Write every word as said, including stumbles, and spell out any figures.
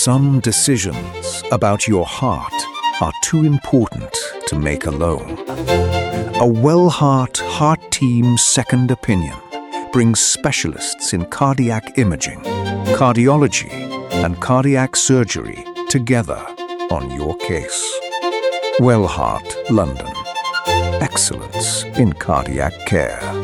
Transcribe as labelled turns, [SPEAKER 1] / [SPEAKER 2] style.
[SPEAKER 1] Some decisions about your heart are too important to make alone. A Wellheart Heart Team Second Opinion brings specialists in cardiac imaging, cardiology, and cardiac surgery together on your case. Wellheart, London. Excellence in cardiac care.